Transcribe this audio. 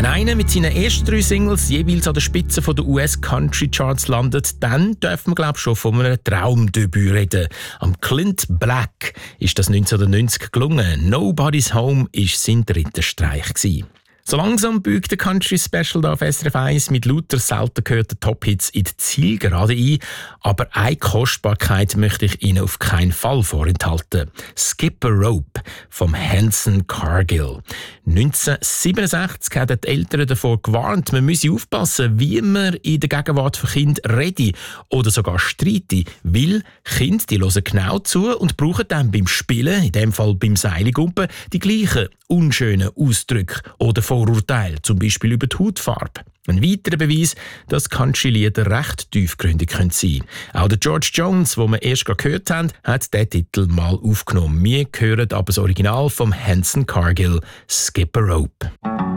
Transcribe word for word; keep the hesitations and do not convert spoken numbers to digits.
Wenn einer mit seinen ersten drei Singles jeweils an der Spitze der U S Country Charts landet, dann dürfen wir glaube ich schon von einem Traumdebüt reden. Am Clint Black ist das neunzehnhundertneunzig gelungen. «Nobody's Home» war sein dritter Streich gewesen. So langsam biegt der Country Special auf S R F eins mit lauter selten gehörten Top-Hits in die Zielgerade ein. Aber eine Kostbarkeit möchte ich Ihnen auf keinen Fall vorenthalten. «Skip a Rope» vom Hanson Cargill. neunzehnhundertsiebenundsechzig haben die Eltern davor gewarnt, man müsse aufpassen, wie man in der Gegenwart von Kindern rede oder sogar streite, weil Kinder die hören genau zu und brauchen dann beim Spielen, in dem Fall beim Seilgumpen, die gleichen unschönen Ausdrücke oder Vorurteile, zum Beispiel über die Hautfarbe. Ein weiterer Beweis, dass Country-Lieder recht tiefgründig sein können. Auch der George Jones, den wir erst gerade gehört haben, hat diesen Titel mal aufgenommen. Wir hören aber das Original vom Hanson Cargill, «Skip a Rope».